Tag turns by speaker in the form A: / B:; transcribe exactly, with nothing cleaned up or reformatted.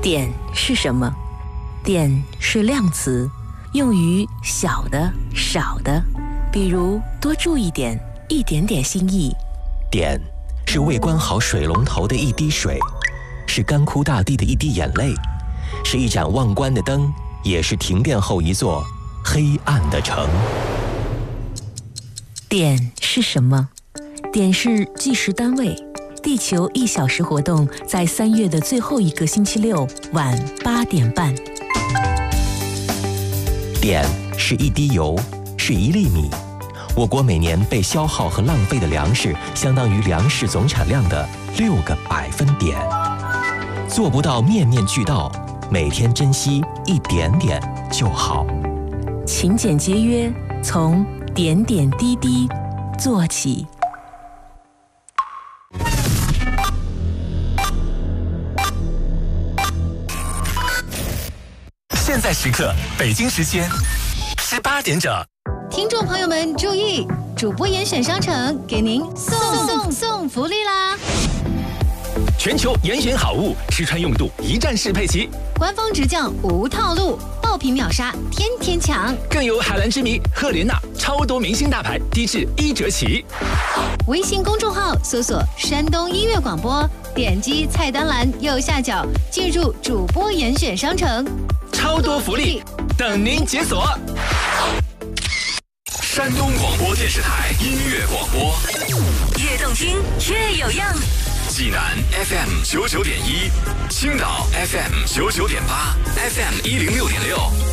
A: 点是什么？点是量词，用于小的、少的，比如多注意点、一点点心意。
B: 点是未关好水龙头的一滴水，是干枯大地的一滴眼泪，是一盏忘关的灯，也是停电后一座黑暗的城。
A: 点是什么？点是计时单位。地球一小时活动在三月的最后一个星期六晚八点半。
B: 点是一滴油，是一粒米。我国每年被消耗和浪费的粮食，相当于粮食总产量的六个百分点。做不到面面俱到，每天珍惜一点点就好。
A: 勤俭节约，从点点滴滴做起。
C: 现在时刻，北京时间十八点整。
D: 听众朋友们注意，主播严选商城给您送送送福利啦！
C: 全球严选好物，吃穿用度一站式配齐，
D: 官方直降无套路，爆品秒杀，天天抢。
C: 更有海蓝之谜、赫莲娜，超多明星大牌，低至一折起。
D: 微信公众号搜索山东音乐广播，点击菜单栏右下角，进入主播严选商城。
C: 超多福利等您解锁！山东广播电视台音乐广播，
E: 越动听越有样。
C: 济南 F M 九九点一，青岛 F M 九九点八 ，F M 一零六点六。